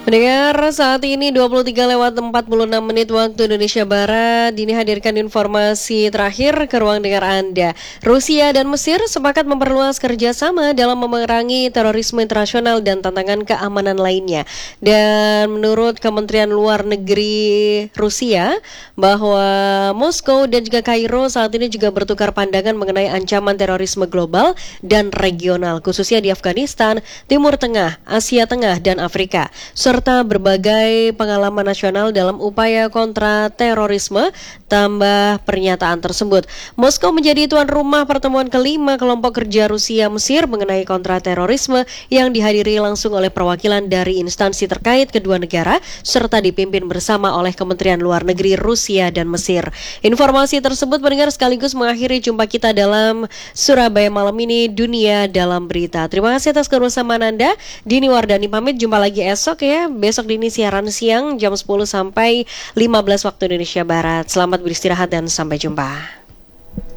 Pendengar, saat ini 23:46 waktu Indonesia Barat. Dini hadirkan informasi terakhir ke ruang dengar Anda. Rusia dan Mesir sepakat memperluas kerjasama dalam memerangi terorisme internasional dan tantangan keamanan lainnya. Dan menurut Kementerian Luar Negeri Rusia, bahwa Moskow dan juga Kairo saat ini juga bertukar pandangan mengenai ancaman terorisme global dan regional, khususnya di Afghanistan, Timur Tengah, Asia Tengah, dan Afrika, serta berbagai pengalaman nasional dalam upaya kontra terorisme. Tambah pernyataan tersebut, Moskow menjadi tuan rumah pertemuan kelima kelompok kerja Rusia-Mesir mengenai kontra terorisme yang dihadiri langsung oleh perwakilan dari instansi terkait kedua negara serta dipimpin bersama oleh Kementerian Luar Negeri Rusia dan Mesir. Informasi tersebut mendengar sekaligus mengakhiri jumpa kita dalam Surabaya malam ini, Dunia Dalam Berita. Terima kasih atas kebersamaan Anda. Dini Wardani pamit, jumpa lagi esok ya. Besok Dini siaran siang jam 10 sampai 15 waktu Indonesia Barat. Selamat beristirahat dan sampai jumpa.